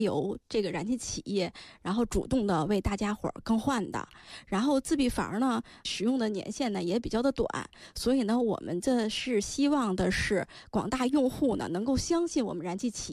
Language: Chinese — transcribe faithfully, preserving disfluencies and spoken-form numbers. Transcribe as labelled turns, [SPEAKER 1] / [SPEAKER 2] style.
[SPEAKER 1] 由这个燃气企业，然后主动的为大家伙儿更换的。然后自闭阀呢，使用的年限呢也比较的短，所以呢，我们这是希望的是广大用户呢能够相信我们燃气企业。